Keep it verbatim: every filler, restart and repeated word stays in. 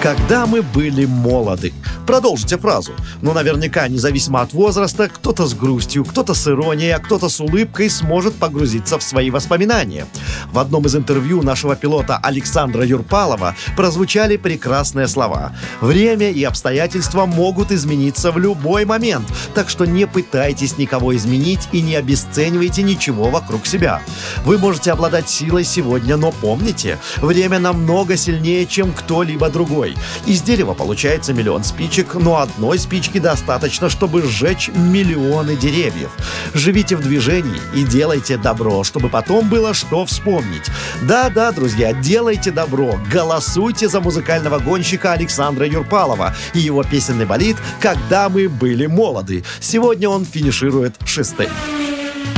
Когда мы были молоды. Продолжите фразу. Но наверняка, независимо от возраста, кто-то с грустью, кто-то с иронией, а кто-то с улыбкой сможет погрузиться в свои воспоминания. В одном из интервью нашего пилота Александра Юрпалова прозвучали прекрасные слова. Время и обстоятельства могут измениться в любой момент, так что не пытайтесь никого изменить и не обесценивайте ничего вокруг себя. Вы можете обладать силой сегодня, но помните, время намного сильнее, чем кто-либо другой. Из дерева получается миллион спичек, но одной спички достаточно, чтобы сжечь миллионы деревьев. Живите в движении и делайте добро, чтобы потом было что вспомнить. Да-да, друзья, делайте добро. Голосуйте за музыкального гонщика Александра Юрпалова и его песенный болид «Когда мы были молоды». Сегодня он финиширует шестым.